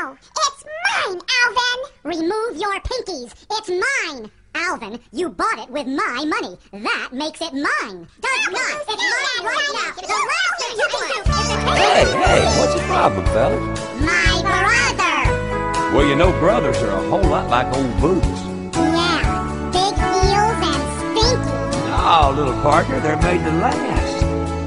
No, it's mine, Alvin! Remove your pinkies. It's mine. Alvin, you bought it with my money. That makes it mine. Does not. It's mine right now. The last thing you can do is to take Hey, what's the problem, fellas? my brother. Well, you know brothers are a whole lot like old boots. Yeah, big heels and stinky. Oh, little partner, they're made to last.